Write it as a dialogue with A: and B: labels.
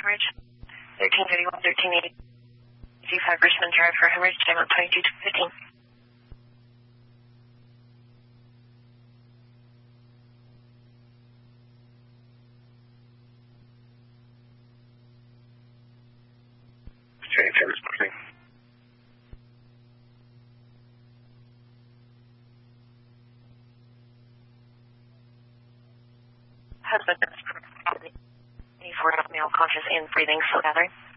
A: hemorrhage. 1331, 1380. C5 Richmond Drive for hemorrhage, time up 22 to 15. Husband, 84 male conscious in breathing, slow gathering.